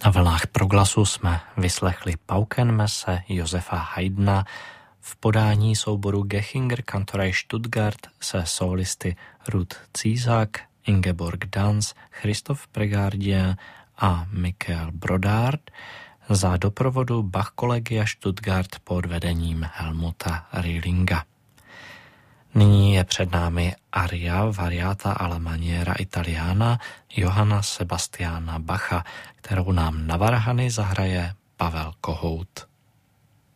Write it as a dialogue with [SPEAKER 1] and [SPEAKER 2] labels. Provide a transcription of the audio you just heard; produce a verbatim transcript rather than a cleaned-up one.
[SPEAKER 1] Na vlnách Proglasu jsme vyslechli Paukenmesse Josefa Haydna v podání souboru Gechinger Kantorei Stuttgart se solisty Ruth Cízak, Ingeborg Danz, Christoph Pregardien a Michael Brodard za doprovodu Bach Collegia Stuttgart pod vedením Helmuta Rihlinga. Nyní je před námi aria Variata alla maniera italiana Johanna Sebastiana Bacha, kterou nám na varhany zahraje Pavel Kohout.